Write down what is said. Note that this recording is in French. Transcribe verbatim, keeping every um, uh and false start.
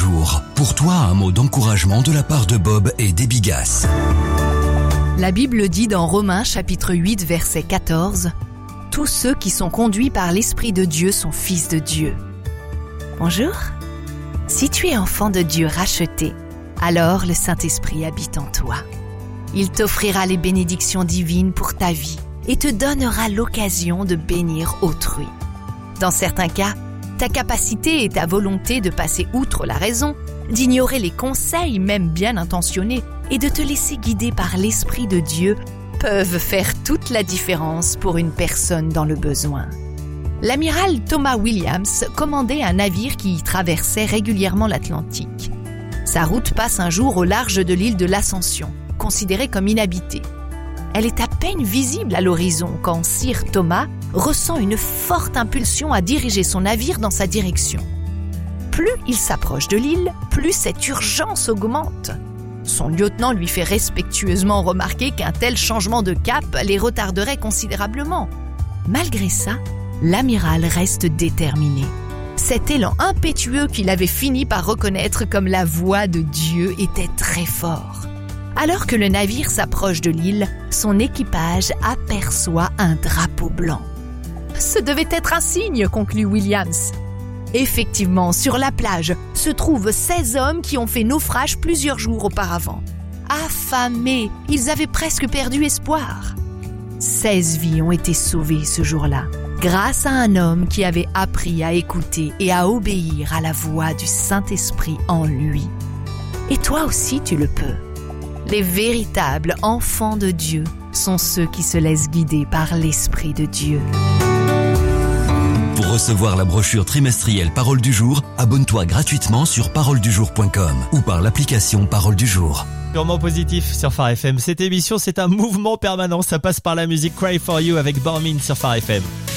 jour. Pour toi, un mot d'encouragement de la part de Bob et Debbie Gass. La Bible dit dans Romains chapitre huit verset quatorze « Tous ceux qui sont conduits par l'Esprit de Dieu sont fils de Dieu. » Bonjour. Si tu es enfant de Dieu racheté, alors le Saint-Esprit habite en toi. Il t'offrira les bénédictions divines pour ta vie et te donnera l'occasion de bénir autrui. Dans certains cas, ta capacité et ta volonté de passer outre la raison, d'ignorer les conseils même bien intentionnés et de te laisser guider par l'Esprit de Dieu peuvent faire toute la différence pour une personne dans le besoin. L'amiral Thomas Williams commandait un navire qui traversait régulièrement l'Atlantique. Sa route passe un jour au large de l'île de l'Ascension, considérée comme inhabitée. Elle est à peine visible à l'horizon quand Sir Thomas ressent une forte impulsion à diriger son navire dans sa direction. Plus il s'approche de l'île, plus cette urgence augmente. Son lieutenant lui fait respectueusement remarquer qu'un tel changement de cap les retarderait considérablement. Malgré ça, l'amiral reste déterminé. Cet élan impétueux qu'il avait fini par reconnaître comme la voix de Dieu était très fort. Alors que le navire s'approche de l'île, son équipage aperçoit un drapeau blanc. « Ce devait être un signe », conclut Williams. Effectivement, sur la plage se trouvent seize hommes qui ont fait naufrage plusieurs jours auparavant. Affamés, ils avaient presque perdu espoir. Seize vies ont été sauvées ce jour-là, grâce à un homme qui avait appris à écouter et à obéir à la voix du Saint-Esprit en lui. Et toi aussi, tu le peux. Les véritables enfants de Dieu sont ceux qui se laissent guider par l'Esprit de Dieu. Pour recevoir la brochure trimestrielle Parole du jour, abonne-toi gratuitement sur parole du jour point com ou par l'application Parole du jour. Purement positif sur Phare F M. Cette émission, c'est un mouvement permanent. Ça passe par la musique Cry For You avec Bormin sur Phare F M.